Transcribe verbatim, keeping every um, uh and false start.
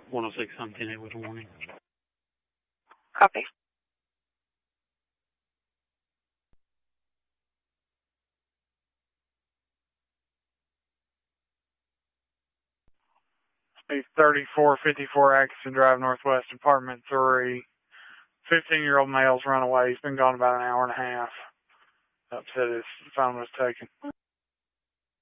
one oh six on ten eight with a warning. Copy. A thirty-four fifty-four Atkinson Drive, Northwest, Apartment three. fifteen-year-old male's run away. He's been gone about an hour and a half. Upset his phone was taken.